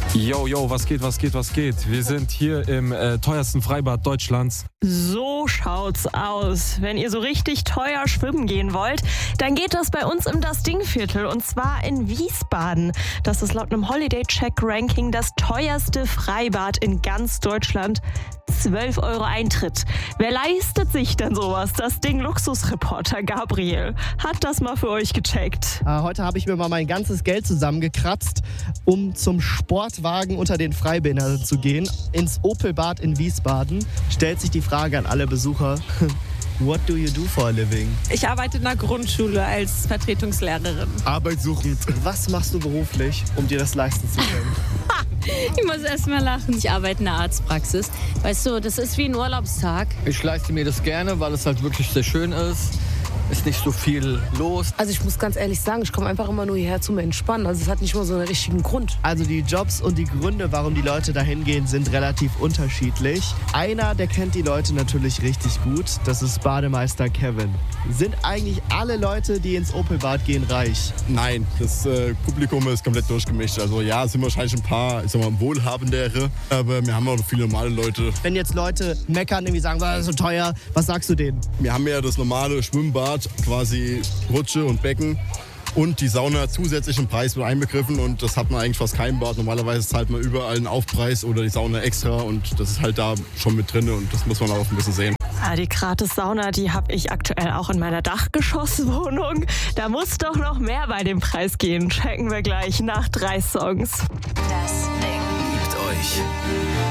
Yo, was geht? Wir sind hier im teuersten Freibad Deutschlands. So schaut's aus. Wenn ihr so richtig teuer schwimmen gehen wollt, dann geht das bei uns im Das Ding-Viertel und zwar in Wiesbaden. Das ist laut einem Holiday-Check-Ranking das teuerste Freibad in ganz Deutschland. 12 € Eintritt. Wer leistet sich denn sowas? Das Ding-Luxusreporter Gabriel hat das mal für euch gecheckt. Heute habe ich mir mal mein ganzes Geld zusammengekratzt, um zum Sportwagen unter den Freibehinderten zu gehen. Ins Opelbad in Wiesbaden. Stellt sich die Frage an alle Besucher. What do you do for a living? Ich arbeite in einer Grundschule als Vertretungslehrerin. Arbeitssuchend. Was machst du beruflich, um dir das leisten zu können? Ich muss erst mal lachen. Ich arbeite in einer Arztpraxis. Weißt du, das ist wie ein Urlaubstag. Ich leiste mir das gerne, weil es halt wirklich sehr schön ist. Ist nicht so viel los. Also ich muss ganz ehrlich sagen, ich komme einfach immer nur hierher zum Entspannen. Also es hat nicht mal so einen richtigen Grund. Also die Jobs und die Gründe, warum die Leute da hingehen, sind relativ unterschiedlich. Einer, der kennt die Leute natürlich richtig gut. Das ist Bademeister Kevin. Sind eigentlich alle Leute, die ins Opelbad gehen, reich? Nein, das Publikum ist komplett durchgemischt. Also ja, es sind wahrscheinlich ein paar, ich sag mal, wohlhabendere, aber wir haben auch viele normale Leute. Wenn jetzt Leute meckern, irgendwie sagen, das ist so teuer, was sagst du denen? Wir haben ja das normale Schwimmbad, quasi Rutsche und Becken. Und die Sauna zusätzlich im Preis wird einbegriffen und das hat man eigentlich fast kein Bad. Normalerweise zahlt man überall einen Aufpreis oder die Sauna extra und das ist halt da schon mit drin und das muss man auch ein bisschen sehen. Ja, die Gratis-Sauna, die habe ich aktuell auch in meiner Dachgeschosswohnung. Da muss doch noch mehr bei dem Preis gehen. Checken wir gleich nach 3 Songs. Das Ding. Liebt euch.